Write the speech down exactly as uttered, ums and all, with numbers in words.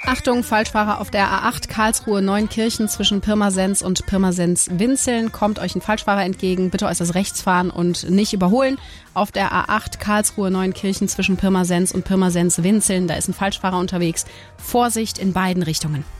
Achtung, Falschfahrer auf der A acht Karlsruhe-Neunkirchen zwischen Pirmasens und Pirmasens-Winzeln. Kommt euch ein Falschfahrer entgegen, bitte äußerst rechts fahren und nicht überholen. Auf der A acht Karlsruhe-Neunkirchen zwischen Pirmasens und Pirmasens-Winzeln, da ist ein Falschfahrer unterwegs. Vorsicht in beiden Richtungen.